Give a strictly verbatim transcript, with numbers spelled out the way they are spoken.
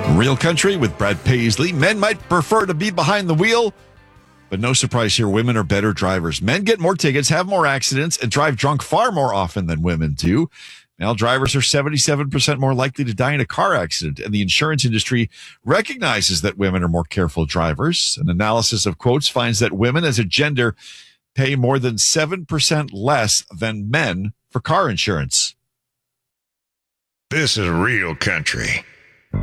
Real Country with Brad Paisley. Men might prefer to be behind the wheel, but no surprise here, women are better drivers. Men get more tickets, have more accidents, and drive drunk far more often than women do. Male drivers are seventy-seven percent more likely to die in a car accident, and the insurance industry recognizes that women are more careful drivers. An analysis of quotes finds that women as a gender pay more than seven percent less than men for car insurance. This is Real Country